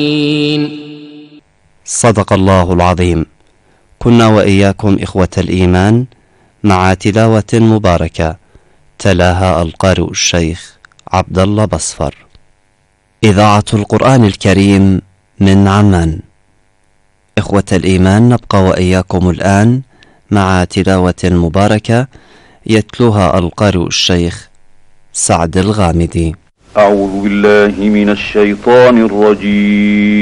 صدق الله العظيم. كنا وإياكم إخوة الإيمان مع تلاوة مباركة تلاها القارئ الشيخ عبد الله بصفر. إذاعة القرآن الكريم من عمان. إخوة الإيمان، نبقى وإياكم الآن مع تلاوة مباركة يتلوها القارئ الشيخ سعد الغامدي. أعوذ بالله من الشيطان الرجيم.